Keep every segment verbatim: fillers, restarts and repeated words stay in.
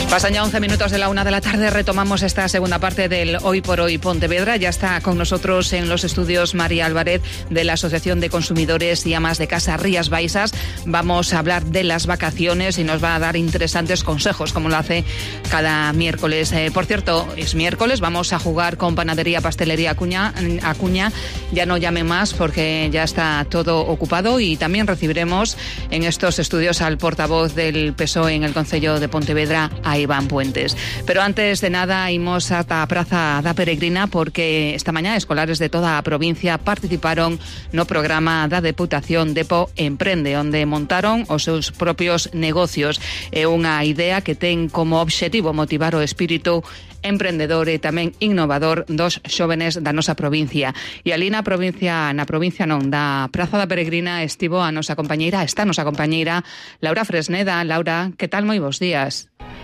Pasan ya once minutos de la una de la tarde, retomamos esta segunda parte del Hoy por Hoy Pontevedra. Ya está con nosotros en los estudios María Álvarez de la Asociación de Consumidores y Amas de Casa Rías Baixas. Vamos a hablar de las vacaciones y nos va a dar interesantes consejos, como lo hace cada miércoles. Eh, por cierto, es miércoles, vamos a jugar con Panadería Pastelería Acuña. Acuña. Ya no llame más porque ya está todo ocupado, y también recibiremos en estos estudios al portavoz del P S O E en el Concello de Pontevedra, a Iván Puentes. Pero antes de nada, imos ata a Praza da Peregrina, porque esta mañá escolares de toda a provincia participaron no programa da Deputación Depo Emprende, onde montaron os seus propios negocios. É unha idea que ten como obxectivo motivar o espírito emprendedor e tamén innovador dos xóvenes da nosa provincia. E ali na provincia, na provincia non, da Praza da Peregrina estivo a nosa compañeira, está a nosa compañeira Laura Fresneda. Laura, que tal? Moi bons días.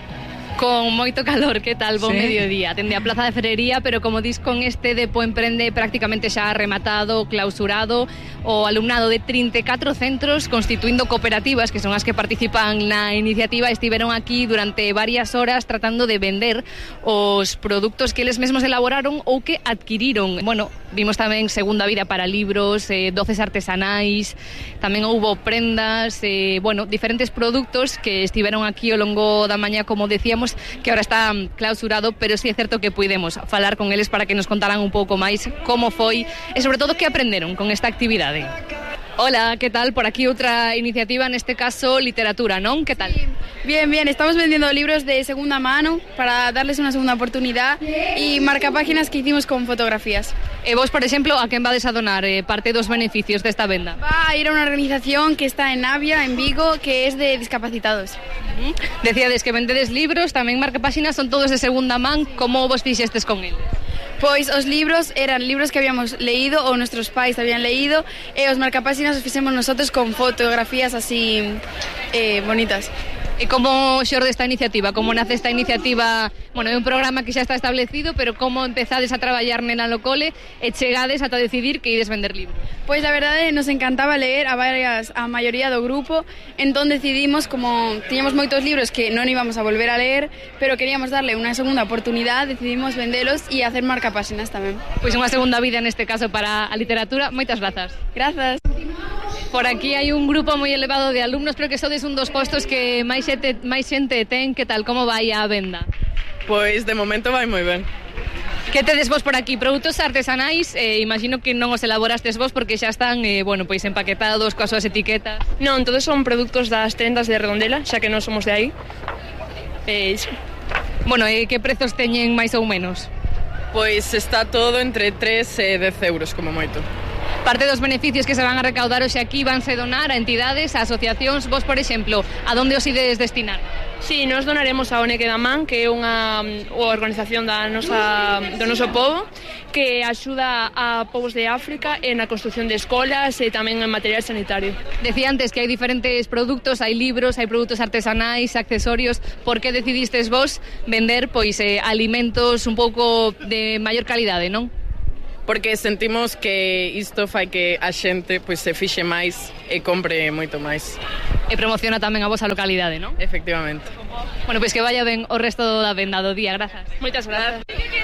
Con moito calor, que tal? Bon Sí. mediodía. Tende a Plaza de Ferrería, pero como dis, con este Depo Emprende prácticamente xa rematado, clausurado, o alumnado de trinta e catro centros constituindo cooperativas, que son as que participan na iniciativa, estiveron aquí durante varias horas tratando de vender os produtos que eles mesmos elaboraron ou que adquiriron. Bueno, vimos tamén segunda vida para libros, eh, doces artesanais, tamén houbo prendas, eh, bueno, diferentes produtos que estiveron aquí ao longo da mañá, como decíamos, que ahora está clausurado, pero sí é certo que puidemos falar con eles para que nos contaran un pouco máis como foi e sobre todo que aprenderon con esta actividade. Hola, que tal? Por aquí outra iniciativa, neste caso literatura, non? Que tal? Bien, bien, estamos vendiendo libros de segunda mano para darles una segunda oportunidad y marcapáginas que hicimos con fotografías. E vos, por exemplo, a quen vades a donar eh, parte dos beneficios desta venda? Va a ir a una organización que está en Navia, en Vigo, que es de discapacitados. Uh-huh. Decíades que vendedes libros, tamén marcapáxinas, son todos de segunda man. Como vos fixestes con eles? Pois os libros eran libros que habíamos leído ou nuestros pais habían leído, e os marcapáxinas os fixemos nosotros con fotografías así eh, bonitas. E como xorde esta iniciativa? Como nace esta iniciativa? Bueno, é un programa que xa está establecido, pero como empezades a traballar nena no cole e chegades ata decidir que ides vender libros? Pois a verdade nos encantaba leer a varias a maioría do grupo, entón decidimos, como tiñamos moitos libros que non íbamos a volver a leer, pero queríamos darle unha segunda oportunidade, decidimos vendelos e hacer marcapáxinas tamén. Pois unha segunda vida neste caso para a literatura. Moitas grazas. Grazas. Por aquí hai un grupo moi elevado de alumnos, pero que sodes un dos postos que máis xente, máis xente ten. Que tal? Como vai a venda? Pois de momento vai moi ben. Que tedes vos por aquí? Produtos artesanais, eh, imagino que non os elaborastes vos porque xa están eh, bueno, pois empaquetados coas súas etiquetas. Non, todos son produtos das tendas de Redondela, xa que non somos de aí. Eh, Bueno, e que prezos teñen máis ou menos? pois está todo entre tres e dez euros como moito. Parte dos beneficios que se van a recaudar hoxe aquí vanse donar a entidades, a asociacións. Vos, por exemplo, a donde os ides destinar? Si, nos donaremos a O N G da Man, que é unha unha organización da nosa, do noso povo, que axuda a povos de África en a construción de escolas e tamén en material sanitario. Decía antes que hai diferentes produtos, hai libros, hai produtos artesanais, accesorios. Por que decidistes vos vender pois eh, alimentos un pouco de maior calidade, non? Porque sentimos que isto fai que a xente pois se fixe máis e compre moito máis. E promociona tamén a vosa localidade, non? Efectivamente. Bueno, pois que vaya ben o resto da venda do día, grazas. Moitas grazas.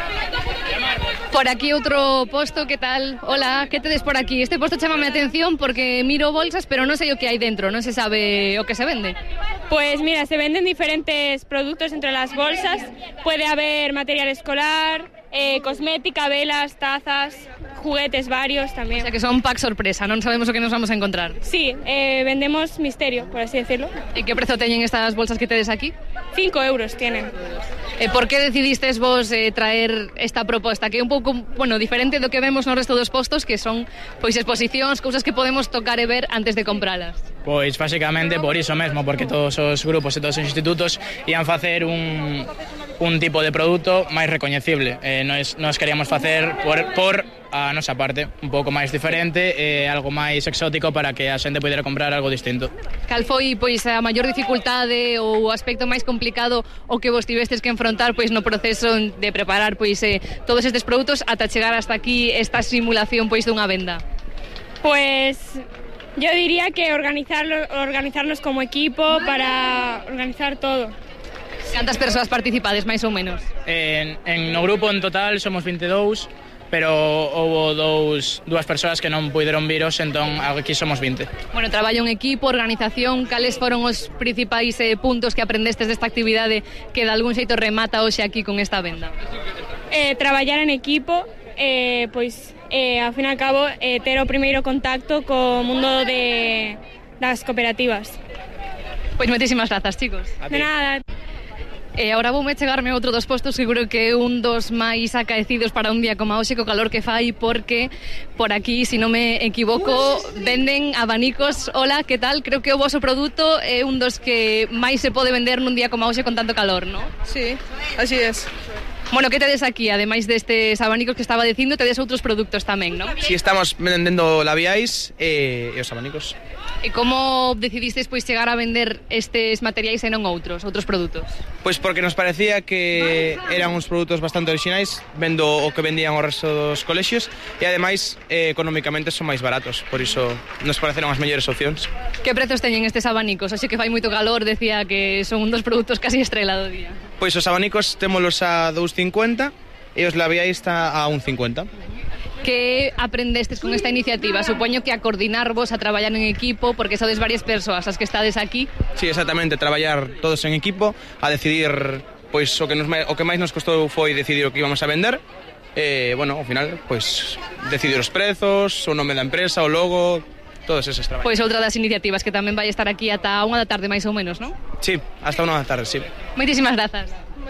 Por aquí outro posto, que tal? Hola, que tedes por aquí? Este posto chamame a atención porque miro bolsas, pero non sei o que hai dentro, non se sabe o que se vende. Pues mira, se venden diferentes productos entre las bolsas. Puede haber material escolar, eh, cosmética, velas, tazas, juguetes varios O también. sea que son pack sorpresa, non sabemos o que nos vamos a encontrar. Sí, eh, vendemos misterio, por así decirlo. E que prezo teñen estas bolsas que tedes aquí? Cinco euros tienen. E por que decidistes vos eh, traer esta proposta? Que é un pouco, bueno, diferente do que vemos no resto dos postos, que son pois exposicións, cousas que podemos tocar e ver antes de compralas. Pois basicamente por iso mesmo, porque todos os grupos e todos os institutos ian facer un, un tipo de produto máis recoñecible. Eh, nos, nos queríamos facer por, por a nosa parte, un pouco máis diferente e algo máis exótico para que a xente pudera comprar algo distinto. Cal foi pois a maior dificultade ou o aspecto máis complicado o que vos tivestes que enfrontar pois no proceso de preparar pois eh, todos estes produtos ata chegar hasta aquí esta simulación pois dunha venda? Pues yo diría que organizarlo, organizarnos como equipo para organizar todo. Cantas persoas participades, máis ou menos? En, en no grupo en total somos veintidós, pero houve dous, dúas persoas que non puideron viros, entón aquí somos vinte. Bueno, traballo en equipo, organización, cales foron os principais eh, puntos que aprendestes desta actividade que de algún xeito remata hoxe aquí con esta venda? Eh, traballar en equipo, eh, pois, eh, ao fin e ao cabo, eh, ter o primeiro contacto co mundo de, das cooperativas. Pois moitísimas grazas, chicos. De nada. E agora voume chegarme outro dos postos, seguro que é un dos máis acaecidos para un día como hoxe, co calor que fai, porque por aquí, se non me equivoco, venden abanicos. Hola, que tal? Creo que o voso produto é un dos que máis se pode vender nun día como hoxe con tanto calor, non? Sí, así es. Bueno, que tedes aquí, ademais destes abanicos que estaba dicindo, tedes outros produtos tamén, non? Si, estamos vendendo labiais e, e os abanicos. E como decidistes pois chegar a vender estes materiais e non outros, outros produtos? Pois porque nos parecía que eran uns produtos bastante orixinais, vendo o que vendían o resto dos colexios, e ademais eh, económicamente son máis baratos, por iso nos pareceron as mellores opcións. Que prezos teñen estes abanicos? Oxe que fai moito calor, decía que son un dos produtos casi estrela do día. Pois os abanicos témolos a dous cincuenta e os labiais está a un cincuenta. Que aprendestes con esta iniciativa? Supoño que a coordinarvos, a traballar en equipo, porque sodes varias persoas as que estades aquí. Sí, exactamente, traballar todos en equipo, a decidir, pois o que nos o que máis nos costou foi decidir o que íbamos a vender. E, bueno, ao final, pois decidir os prezos, o nome da empresa, o logo, todos esos traballos. Pois outra das iniciativas que tamén vai estar aquí ata a unha da tarde máis ou menos, non? Sí, hasta unha da tarde, sí. Moitísimas grazas.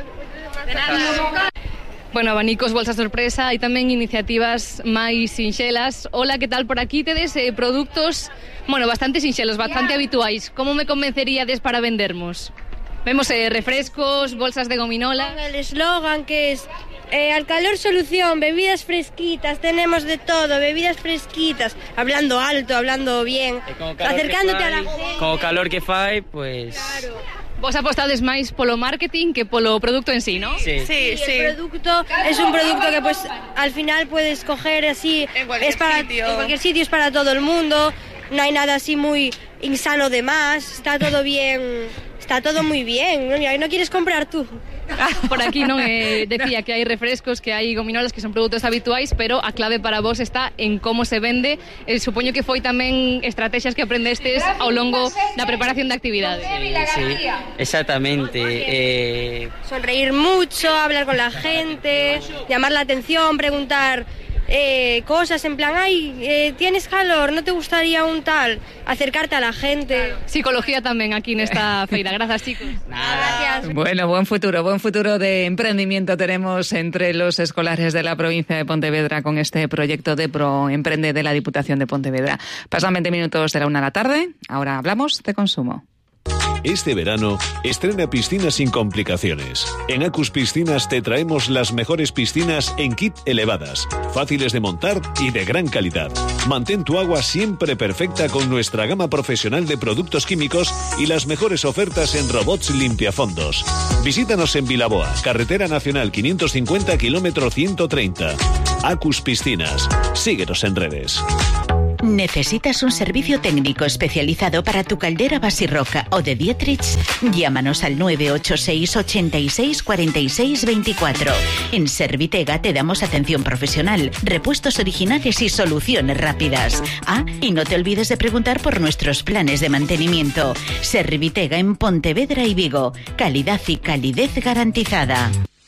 De nada. Bueno, abanicos, bolsa sorpresa, hai tamén iniciativas máis sinxelas. Hola, que tal por aquí? Tedes eh, produtos, bueno, bastante sinxelos, bastante habituais. Como me convenceríades para vendermos? Vemos eh, refrescos, bolsas de gominola. El eslogan que es eh, al calor solución, bebidas fresquitas, tenemos de todo, bebidas fresquitas, hablando alto, hablando bien, acercándote fai, a la gente. Con o calor que fai, pues... Claro. Vos apostades máis polo marketing que polo producto en sí, ¿no? Sí, sí, sí. El producto es un producto que pues al final puedes coger así, en cualquier es para, sitio. En cualquier sitio, es para todo el mundo, no hay nada así muy insano de más, está todo bien, está todo muy bien, ¿no? ¿No quieres comprar tú? Por aquí non eh, decía que hai refrescos, que hai gominolas, que son produtos habituais, pero a clave para vos está en como se vende. Eh, supoño que foi tamén estrategias que aprendestes ao longo da preparación da actividade. Sí, sí, exactamente. Eh... Sonreír mucho, hablar con la gente, llamar la atención, preguntar eh, cosas en plan, ay, eh, ¿tienes calor? ¿No te gustaría un tal? Acercarte a la gente. Psicología tamén aquí nesta feira. Grazas, chicos. Nada. Gracias. Bueno, buen futuro, buen futuro de emprendimiento tenemos entre los escolares de la provincia de Pontevedra con este proyecto de Pro Emprende de la Diputación de Pontevedra. Pasan veinte minutos de la una de la tarde, ahora hablamos de consumo. Este verano, estrena piscinas sin complicaciones. En Acus Piscinas te traemos las mejores piscinas en kit elevadas, fáciles de montar y de gran calidad. Mantén tu agua siempre perfecta con nuestra gama profesional de productos químicos y las mejores ofertas en robots limpiafondos. Visítanos en Vilaboa, Carretera Nacional quinientos cincuenta, kilómetro ciento treinta. Acus Piscinas. Síguenos en redes. ¿Necesitas un servicio técnico especializado para tu caldera Basirroca o de Dietrich? Llámanos al nueve ocho seis, ochenta y seis, cuarenta y seis, veinticuatro. En Servitega te damos atención profesional, repuestos originales y soluciones rápidas. Ah, y no te olvides de preguntar por nuestros planes de mantenimiento. Servitega en Pontevedra y Vigo. Calidad y calidez garantizada.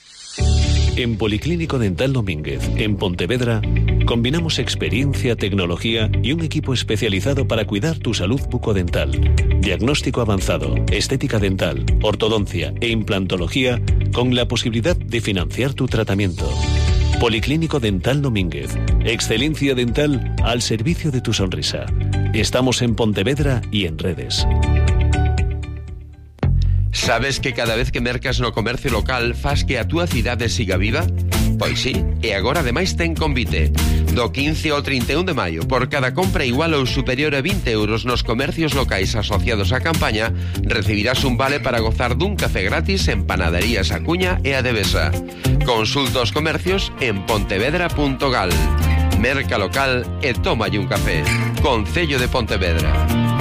En Policlínico Dental Domínguez, en Pontevedra, combinamos experiencia, tecnología y un equipo especializado para cuidar tu salud bucodental. Diagnóstico avanzado, estética dental, ortodoncia e implantología con la posibilidad de financiar tu tratamiento. Policlínico Dental Domínguez, excelencia dental al servicio de tu sonrisa. Estamos en Pontevedra y en redes. Sabes que cada vez que mercas no comercio local fas que a túa cidade siga viva? Pois sí, e agora ademais ten convite. Do quince ao trinta e un de maio, por cada compra igual ou superior a vinte euros nos comercios locais asociados á campaña, recibirás un vale para gozar dun café gratis en Panaderías Acuña e a Devesa. Consulta os comercios en pontevedra punto gal. Merca local e tómalle un café. Concello de Pontevedra.